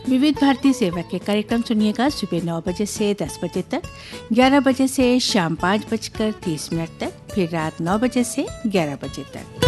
विविध भारती सेवा के कार्यक्रम सुनिएगा सुबह 9 बजे से 10 बजे तक, 11 बजे से शाम 5:30 तक, फिर रात 9 बजे से 11 बजे तक।